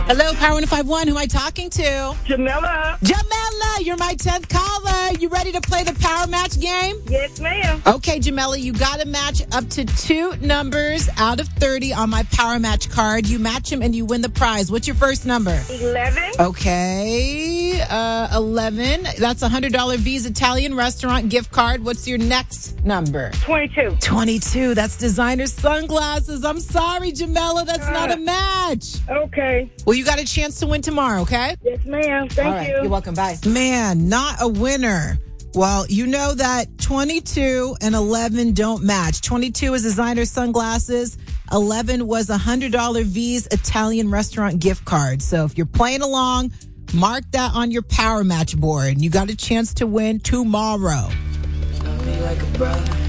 Hello, Power 105.1. Who am I talking to? Jamila. Jamila, you're my 10th caller. You ready to play the Power Match game? Yes, ma'am. Okay, Jamila, you got to match up to 2 numbers out of 30 on my Power Match card. You match them and you win the prize. What's your first number? 11. Okay, 11. That's a $100 V's Italian restaurant gift card. What's your next number? 22. 22. That's designer sunglasses. I'm sorry, Jamila. That's not a match. Okay. Well, you got a chance to win tomorrow, okay? Yes, ma'am. Thank you. You're welcome. Bye. Man, not a winner. Well, you know that 22 and 11 don't match. 22 is designer sunglasses. 11 was a $100 V's Italian restaurant gift card. So if you're playing along, mark that on your Power Match board. You got a chance to win tomorrow. Love me like a brother.